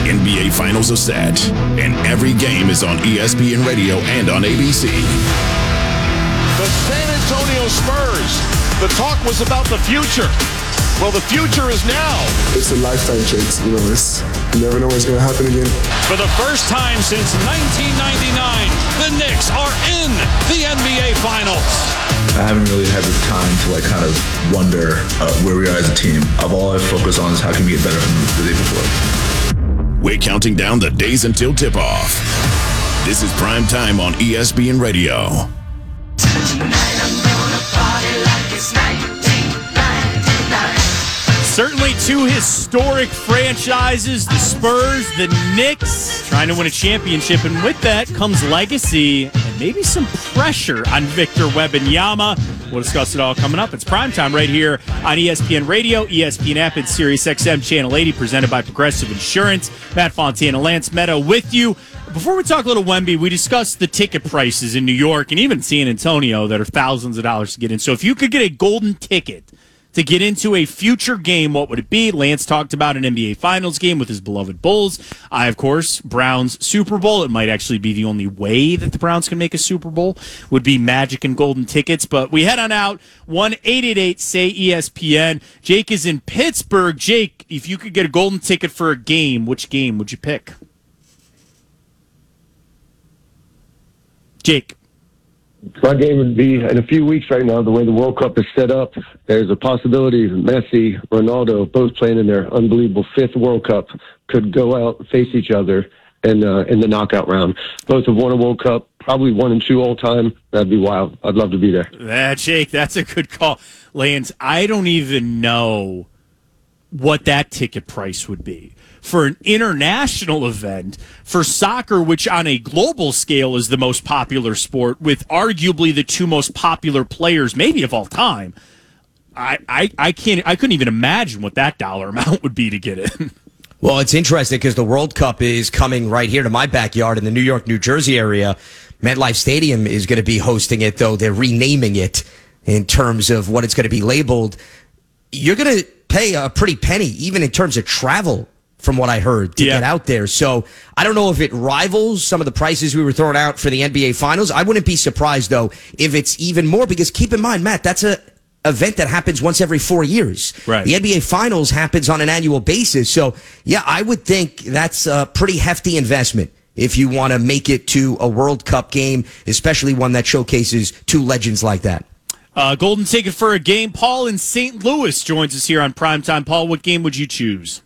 NBA Finals are set, and every game is on ESPN Radio and on ABC. The San Antonio Spurs. The talk was about the future. Well, the future is now. It's a lifetime change. You never know what's going to happen again. For the first time since 1999, the Knicks are in the NBA Finals. I haven't really had the time to kind of wonder where we are as a team. All I focus on is how can we get better from the day before. We're counting down the days until tip-off. This is Prime Time on ESPN Radio. Tonight I'm gonna party like it's 1999. Certainly two historic franchises, the Spurs, the Knicks, trying to win a championship. And with that comes legacy and maybe some pressure on Victor Wembanyama. We'll discuss it all coming up. It's primetime right here on ESPN Radio, ESPN app, and Sirius XM Channel 80, presented by Progressive Insurance. Matt Fontana, Lance Meadow with you. Before we talk a little Wemby, we discussed the ticket prices in New York and even San Antonio that are thousands of dollars to get in. So if you could get a golden ticket to get into a future game, what would it be? Lance talked about an NBA Finals game with his beloved Bulls. I, of course, Browns Super Bowl. It might actually be the only way that the Browns can make a Super Bowl would be Magic and golden tickets. But we head on out. 1-888-SAY-ESPN. Jake is in Pittsburgh. Jake, if you could get a golden ticket for a game, which game would you pick? Jake. My game would be in a few weeks right now, the way the World Cup is set up. There's a possibility Messi, Ronaldo, both playing in their unbelievable fifth World Cup, could go out and face each other in the knockout round. Both have won a World Cup, probably 1 and 2 all time. That'd be wild. I'd love to be there. Jake, that's a good call. Lance, I don't even know what that ticket price would be for an international event, for soccer, which on a global scale is the most popular sport, with arguably the two most popular players, maybe of all time. I couldn't even imagine what that dollar amount would be to get in. Well, it's interesting because the World Cup is coming right here to my backyard in the New York, New Jersey area. MetLife Stadium is going to be hosting it, though they're renaming it in terms of what it's going to be labeled. You're going to pay a pretty penny, even in terms of travel, from what I heard, to get out there. So I don't know if it rivals some of the prices we were throwing out for the NBA Finals. I wouldn't be surprised, though, if it's even more, because keep in mind, Matt, that's a event that happens once every 4 years. Right. The NBA Finals happens on an annual basis. So, yeah, I would think that's a pretty hefty investment if you want to make it to a World Cup game, especially one that showcases two legends like that. Golden ticket for a game. Paul in St. Louis joins us here on Primetime. Paul, what game would you choose?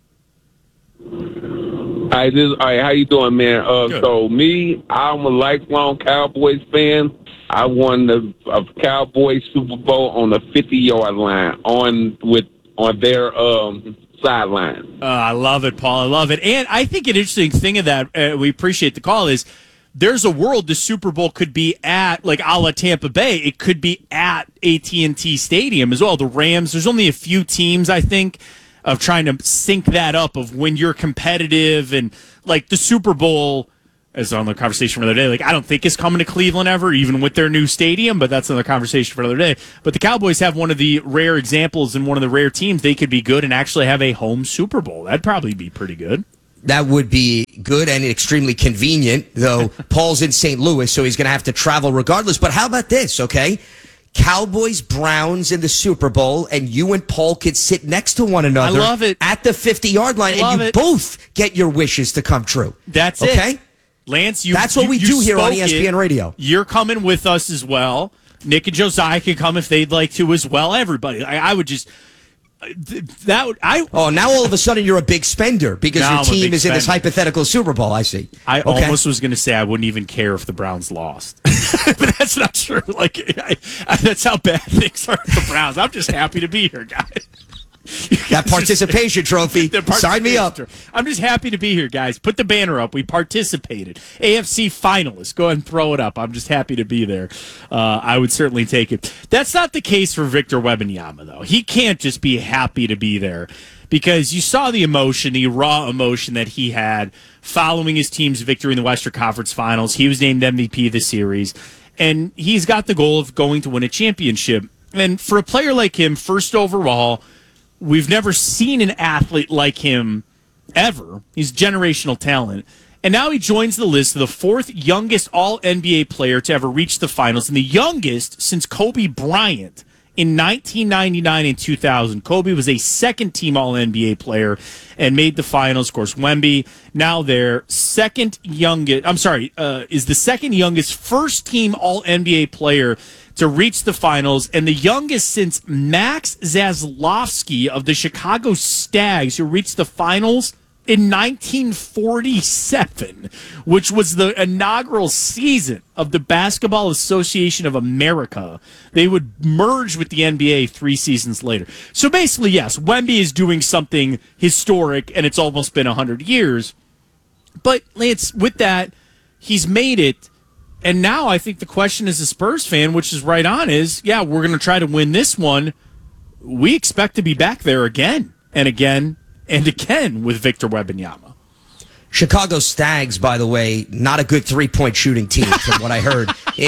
Hi, how you doing, man? So I'm a lifelong Cowboys fan. I won the Cowboys Super Bowl on the 50-yard line on their sideline. I love it, Paul. I love it. And I think an interesting thing of that, we appreciate the call, is there's a world the Super Bowl could be at, like a la Tampa Bay. It could be at AT&T Stadium as well. The Rams, there's only a few teams, I think, of trying to sync that up of when you're competitive, and like the Super Bowl, as on the conversation for the other day, like I don't think it's coming to Cleveland ever, even with their new stadium, but that's another conversation for another day. But the Cowboys have one of the rare examples and one of the rare teams they could be good and actually have a home Super Bowl. That'd probably be pretty good. That would be good and extremely convenient, though Paul's in St. Louis, so he's going to have to travel regardless. But how about this, okay? Cowboys, Browns in the Super Bowl, and you and Paul could sit next to one another. I love it. At the 50-yard line, and you both get your wishes to come true. That's it. Okay? Lance, that's what we do here on ESPN Radio. You're coming with us as well. Nick and Josiah can come if they'd like to as well. Everybody. I would just... now all of a sudden you're a big spender because your team is in this hypothetical Super Bowl. I see. I almost was going to say I wouldn't even care if the Browns lost, but that's not true. Like that's how bad things are for the Browns. I'm just happy to be here, guys. That participation trophy. Sign me up. I'm just happy to be here, guys. Put the banner up. We participated. AFC finalists. Go ahead and throw it up. I'm just happy to be there. I would certainly take it. That's not the case for Victor Wembanyama, though. He can't just be happy to be there because you saw the emotion, the raw emotion that he had following his team's victory in the Western Conference Finals. He was named MVP of the series, and he's got the goal of going to win a championship. And for a player like him, first overall, we've never seen an athlete like him ever. He's generational talent. And now he joins the list of the fourth youngest All-NBA player to ever reach the finals, and the youngest since Kobe Bryant in 1999 and 2000. Kobe was a second-team All-NBA player and made the finals. Of course, Wemby, now their second youngest, is the second youngest first-team All-NBA player to reach the finals, and the youngest since Max Zaslavsky of the Chicago Stags, who reached the finals in 1947, which was the inaugural season of the Basketball Association of America. They would merge with the NBA 3 seasons later. So basically, yes, Wemby is doing something historic, and it's almost been 100 years. But, Lance, with that, he's made it. And now I think the question as a Spurs fan, which is right on, is, yeah, we're going to try to win this one. We expect to be back there again and again and again with Victor Wembanyama. Chicago Stags, by the way, not a good three-point shooting team from what I heard in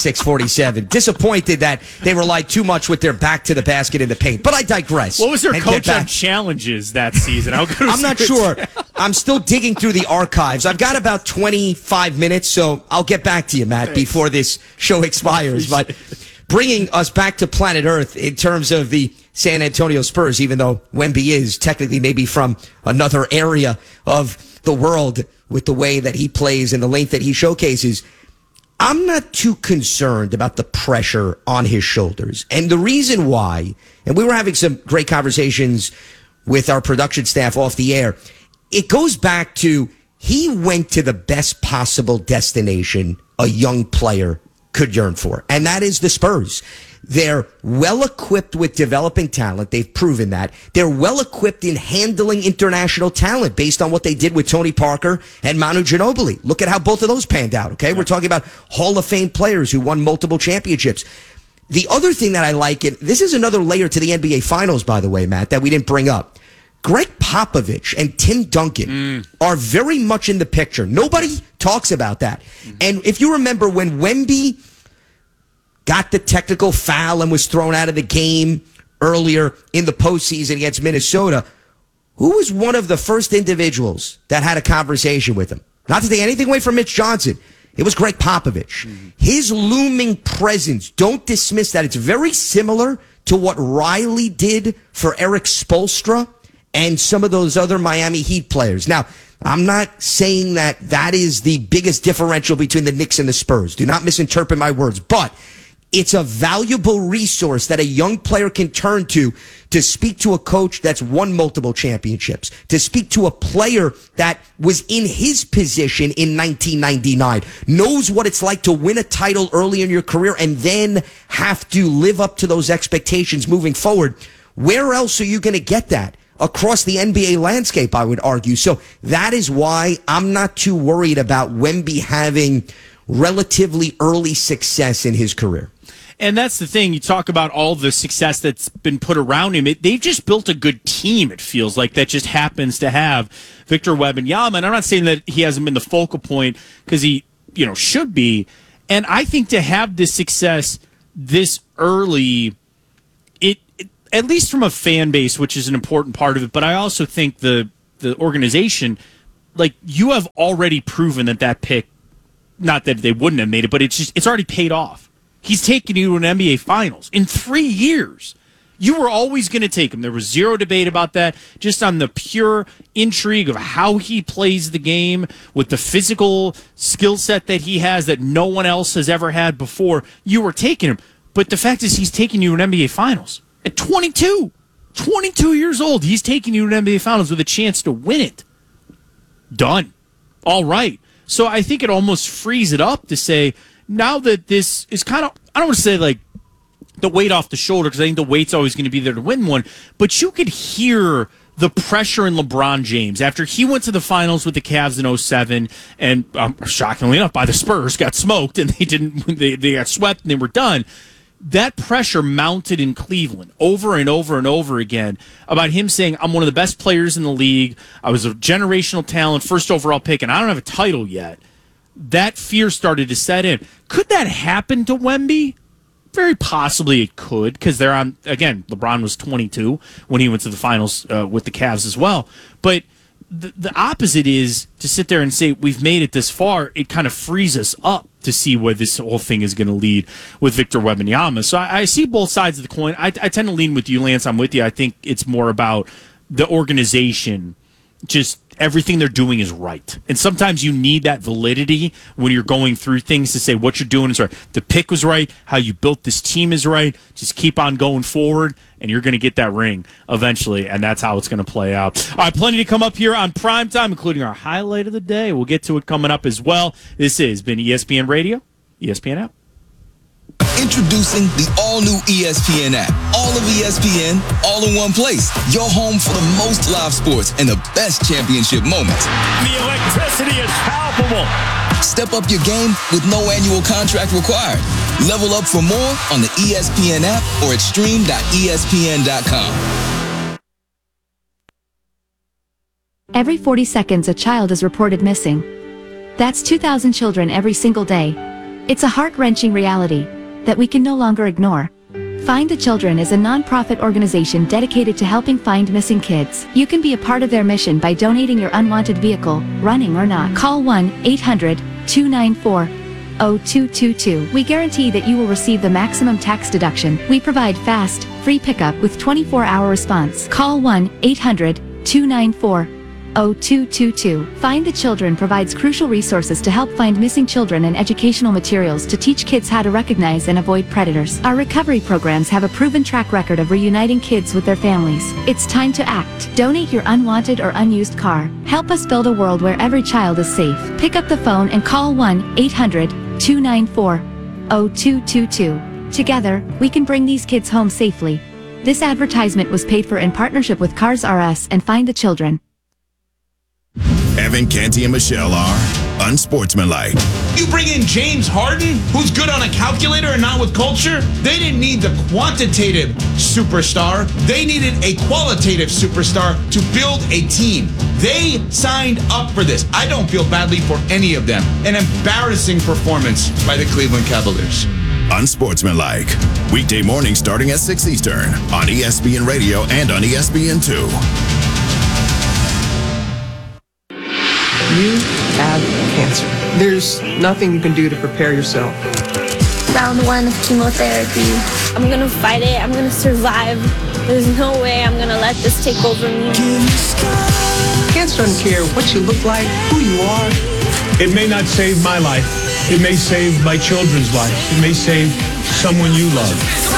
46-47. Disappointed that they relied too much with their back to the basket in the paint. But I digress. What was their coach on challenges that season? I'm not sure. I'm still digging through the archives. I've got about 25 minutes, so I'll get back to you, Matt, before this show expires. But bringing us back to planet Earth in terms of the San Antonio Spurs, even though Wemby is technically maybe from another area of the world with the way that he plays and the length that he showcases, I'm not too concerned about the pressure on his shoulders. And the reason why, and we were having some great conversations with our production staff off the air, it goes back to he went to the best possible destination a young player could yearn for, and that is the Spurs. They're well-equipped with developing talent. They've proven that. They're well-equipped in handling international talent based on what they did with Tony Parker and Manu Ginobili. Look at how both of those panned out, okay? We're talking about Hall of Fame players who won multiple championships. The other thing that I like, and this is another layer to the NBA Finals, by the way, Matt, that we didn't bring up. Greg Popovich and Tim Duncan are very much in the picture. Nobody talks about that. And if you remember when Wemby got the technical foul and was thrown out of the game earlier in the postseason against Minnesota, who was one of the first individuals that had a conversation with him? Not to take anything away from Mitch Johnson. It was Greg Popovich. His looming presence, don't dismiss that. It's very similar to what Riley did for Eric Spoelstra and some of those other Miami Heat players. Now, I'm not saying that that is the biggest differential between the Knicks and the Spurs. Do not misinterpret my words. But it's a valuable resource that a young player can turn to speak to a coach that's won multiple championships, to speak to a player that was in his position in 1999, knows what it's like to win a title early in your career and then have to live up to those expectations moving forward. Where else are you going to get that? Across the NBA landscape, I would argue. So that is why I'm not too worried about Wemby having relatively early success in his career. And that's the thing. You talk about all the success that's been put around him. They've just built a good team, it feels like, that just happens to have Victor Wembanyama. And I'm not saying that he hasn't been the focal point, because he, should be. And I think to have this success this early, at least from a fan base, which is an important part of it, but I also think the organization, like, you have already proven that pick, not that they wouldn't have made it, but it's already paid off. He's taken you to an NBA Finals in 3 years. You were always going to take him. There was zero debate about that. Just on the pure intrigue of how he plays the game with the physical skill set that he has that no one else has ever had before, you were taking him. But the fact is, he's taking you to an NBA Finals. At 22 years old, he's taking you to an NBA Finals with a chance to win it. Done. All right. So I think it almost frees it up to say, now that this is kind of, I don't want to say like the weight off the shoulder, because I think the weight's always going to be there to win one, but you could hear the pressure in LeBron James after he went to the finals with the Cavs in 2007 and shockingly enough by the Spurs, got smoked and they got swept and they were done. That pressure mounted in Cleveland over and over and over again about him saying, I'm one of the best players in the league. I was a generational talent, first overall pick, and I don't have a title yet. That fear started to set in. Could that happen to Wemby? Very possibly it could, because they're on, again, LeBron was 22 when he went to the finals with the Cavs as well. But the opposite is to sit there and say we've made it this far. It kind of frees us up to see where this whole thing is going to lead with Victor Wembanyama. So I see both sides of the coin. I tend to lean with you, Lance. I'm with you. I think it's more about the organization. Just everything they're doing is right. And sometimes you need that validity when you're going through things to say what you're doing is right. The pick was right. How you built this team is right. Just keep on going forward, and you're going to get that ring eventually, and that's how it's going to play out. All right, plenty to come up here on Primetime, including our highlight of the day. We'll get to it coming up as well. This has been ESPN Radio, ESPN app. Introducing the all-new ESPN app. All of ESPN, all in one place. Your home for the most live sports and the best championship moments. The electricity is palpable. Step up your game with no annual contract required. Level up for more on the ESPN app or at stream.espn.com. Every 40 seconds, a child is reported missing. That's 2,000 children every single day. It's a heart-wrenching reality that we can no longer ignore. Find the Children is a non-profit organization dedicated to helping find missing kids. You can be a part of their mission by donating your unwanted vehicle, running or not. Call 1-800-294-0222. We guarantee that you will receive the maximum tax deduction. We provide fast, free pickup with 24-hour response. Call 1-800-294-0222. Find the Children provides crucial resources to help find missing children and educational materials to teach kids how to recognize and avoid predators. Our recovery programs have a proven track record of reuniting kids with their families. It's time to act. Donate your unwanted or unused car. Help us build a world where every child is safe. Pick up the phone and call 1-800-294-0222. Together, we can bring these kids home safely. This advertisement was paid for in partnership with Cars R Us and Find the Children. Evan, Canty, and Michelle are unsportsmanlike. You bring in James Harden, who's good on a calculator and not with culture? They didn't need the quantitative superstar. They needed a qualitative superstar to build a team. They signed up for this. I don't feel badly for any of them. An embarrassing performance by the Cleveland Cavaliers. Unsportsmanlike. Weekday morning starting at 6 Eastern on ESPN Radio and on ESPN2. You have cancer. There's nothing you can do to prepare yourself. Round 1 of chemotherapy. I'm gonna fight it. I'm gonna survive. There's no way I'm gonna let this take over me. Cancer doesn't care what you look like, who you are. It may not save my life. It may save my children's lives. It may save someone you love.